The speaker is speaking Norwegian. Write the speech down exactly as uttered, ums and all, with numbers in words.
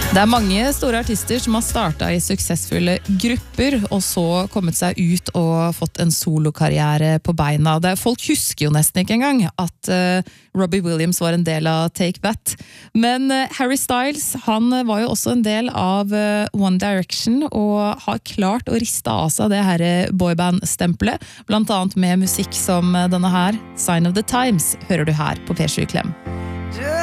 Det er mange store artister som har startet i suksessfulle grupper, og så kommet seg ut og fått en solokarriere på beina. Det, folk husker jo nesten ikke engang at uh, Robbie Williams var en del av Take That. Men uh, Harry Styles, han var jo også en del av uh, One Direction, og har klart å riste av seg det her boyband-stempelet, blant annet med musikk som denne her, Sign of the Times, hører du her på P sju Klem.